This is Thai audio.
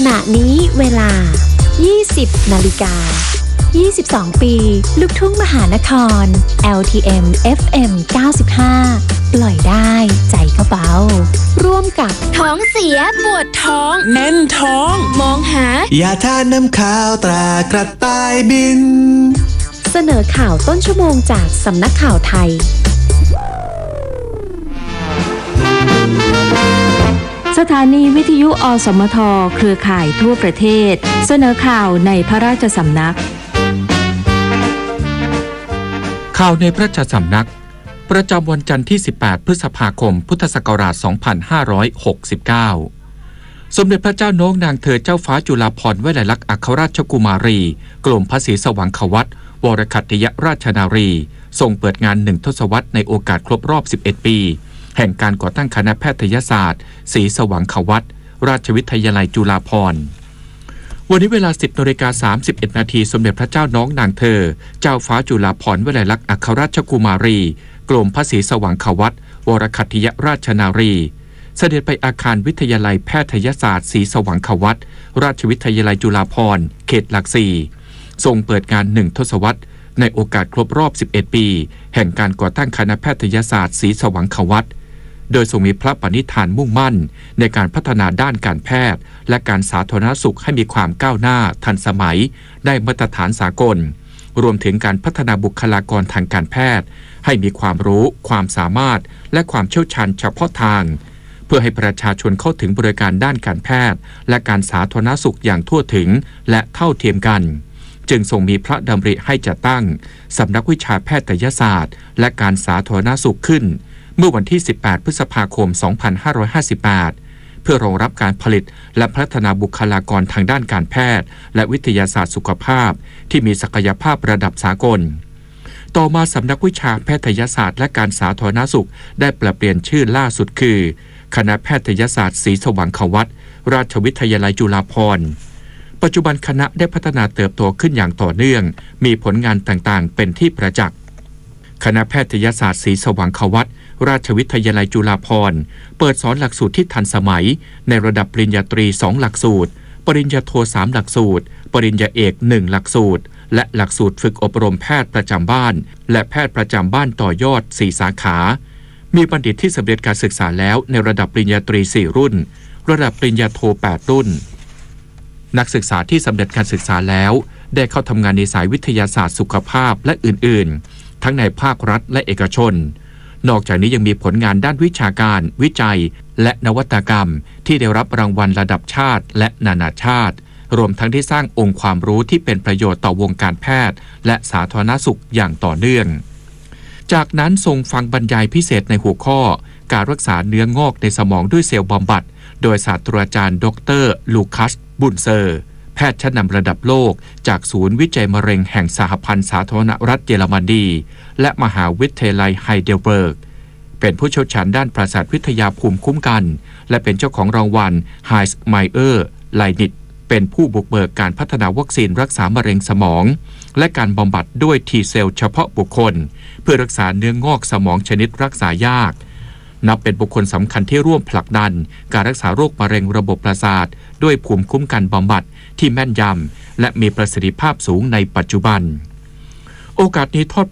ณะนี้เวลา 20 นาฬิกา 22 ปี ลูกทุ่งมหานคร LTM FM 95 ปล่อยได้ใจก็เบาร่วมกับท้องเสียปวดท้องแน่นท้องมองหายาทาน้ำข้าวตรากระต่ายบินเสนอข่าวต้นชั่วโมงจากสำนักข่าวไทยสถานีวิทยุอสมทเครือข่ายทั่วประเทศเสนอข่าวในพระราชสำนักข่าวในพระราชสำนักประจำวันจันทร์ที่ 18 พฤษภาคม พุทธศักราช 2569 สมเด็จพระเจ้าน้องนางเธอเจ้าฟ้าจุฬาภรณ์วลัยลักษณ์อัครราชกุมารีกรมพระศรีสว่างควัตรวรคัตติยราชนารีทรงเปิดงาน1 ทศวรรษในโอกาสครบรอบ 11 ปีแห่งการก่อตั้งคณะแพทยศาสตร์ศรีสว่างควัตรราชวิทยาลัยจุฬาภรณ์วันนี้เวลา 10:31 นาทีสมเด็จพระเจ้าน้องนางเธอเจ้าฟ้าจุฬาภรณ์วลัยลักษณ์อัครราชกุมารีกรมพระศรีสว่างควัตรวรคัตติยราชนารีเสด็จไปอาคารวิทยาลัยแพทยศาสตร์ศรีสว่างควัตรราชวิทยาลัยจุฬาภรณ์เขตหลักสี่ทรงเปิดงาน1 ทศวรรษในโอกาสครบรอบ 11 ปีแห่งการก่อตั้งคณะแพทยศาสตร์ศรีสว่างควัตรโดยทรงมีพระปณิธานมุ่งมั่นในการพัฒนาด้านการแพทย์และการสาธารณสุขให้มีความก้าวหน้าทันสมัยได้มาตรฐานสากลรวมถึงการพัฒนาบุคลากรทางการแพทย์ให้มีความรู้ความสามารถและความเชี่ยวชาญเฉพาะทางเพื่อให้ประชาชนเข้าถึงบริการด้านการแพทย์และการสาธารณสุขอย่างทั่วถึงและเท่าเทียมกันจึงทรงมีพระดำริให้จัดตั้งสำนักวิชาแพทยศาสตร์และการสาธารณสุขขึ้นเมื่อวันที่ 18 พฤษภาคม 2558 เพื่อรองรับการผลิตและพัฒนาบุคลากรทางด้านการแพทย์และวิทยาศาสตร์สุขภาพที่มีศักยภาพระดับสากลต่อมาสำนักวิชาแพทยศาสตร์และการสาธารณสุขได้ปรับเปลี่ยนชื่อล่าสุดคือคณะแพทยศาสตร์ศรีสว่างควัตรราชวิทยาลัยจุฬาภรณ์ปัจจุบันคณะได้พัฒนาเติบโตขึ้นอย่างต่อเนื่องมีผลงานต่างๆเป็นที่ประจักษ์คณะแพทยศาสตร์ศรีสว่างควัตรราชวิทยาลัยจุฬาภรณ์เปิดสอนหลักสูตรที่ทันสมัยในระดับปริญญาตรี2หลักสูตรปริญญาโท3หลักสูตรปริญญาเอก1หลักสูตรและหลักสูตรฝึกอบรมแพทย์ประจำบ้านและแพทย์ประจำบ้านต่อยอด4สาขามีบัณฑิตที่สำเร็จการศึกษาแล้วในระดับปริญญาตรี4รุ่นระดับปริญญาโท8รุ่นนักศึกษาที่สำเร็จการศึกษาแล้วได้เข้าทำงานในสายวิทยาศาสตร์สุขภาพและอื่นๆทั้งในภาครัฐและเอกชนนอกจากนี้ยังมีผลงานด้านวิชาการวิจัยและนวัตกรรมที่ได้รับรางวัลระดับชาติและนานาชาติรวมทั้งที่สร้างองค์ความรู้ที่เป็นประโยชน์ต่อวงการแพทย์และสาธารณสุขอย่างต่อเนื่องจากนั้นทรงฟังบรรยายพิเศษในหัวข้อการรักษาเนื้องอกในสมองด้วยเซลล์บำบัดโดยศาสตราจารย์ดร.ลูคัส บุนเซอร์แพทย์ชั้นนำระดับโลกจากศูนย์วิจัยมะเร็งแห่งสหพันธ์สาธารณรัฐเยอรมนีและมหาวิทยาลัยไฮเดลเบิร์กเป็นผู้เชี่ยวชาญด้านประสาทวิทยาภูมิคุ้มกันและเป็นเจ้าของรางวัลไฮส์ไมเออร์ไลนิตเป็นผู้บุกเบิกการพัฒนาวัคซีนรักษามะเร็งสมองและการบำบัดด้วยทีเซลเฉพาะบุคคลเพื่อรักษาเนื้องอกสมองชนิดรักษายากนับเป็นบุคคลสำคัญที่ร่วมผลักดันการรักษาโรคมะเร็งระบบประสาทด้วยภูมิคุ้มกันบำบัดที่แม่นยำและมีประสิทธิภาพสูงในปัจจุบันโอกาสนี้ทอด